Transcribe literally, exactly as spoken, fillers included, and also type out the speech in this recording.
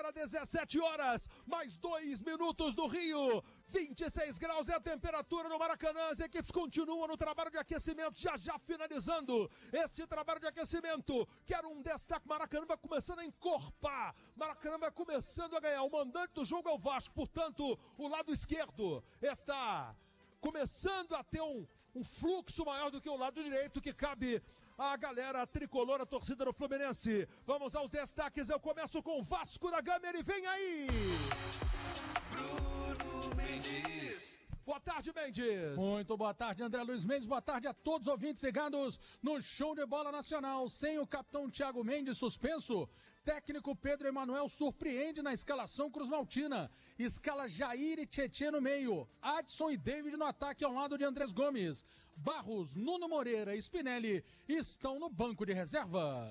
Agora dezessete horas, mais dois minutos do Rio. vinte e seis graus é a temperatura no Maracanã. As equipes continuam no trabalho de aquecimento, já já finalizando esse trabalho de aquecimento. Quero um destaque, Maracanã vai começando a encorpar. Maracanã vai começando a ganhar. O mandante do jogo é o Vasco, portanto, o lado esquerdo está começando a ter um, um fluxo maior do que o lado direito, que cabe a galera tricolor, a torcida do Fluminense. Vamos aos destaques, eu começo com o Vasco da Gama, ele vem aí! Bruno Mendes. Boa tarde, Mendes. Muito boa tarde, André Luiz Mendes. Boa tarde a todos os ouvintes ligados no Show de Bola Nacional. Sem o capitão Thiago Mendes suspenso, técnico Pedro Emanuel surpreende na escalação Cruz-Maltina. Escala Jair e Tietê no meio. Adson e David no ataque ao lado de Andrés Gomes. Barros, Nuno Moreira e Spinelli estão no banco de reserva.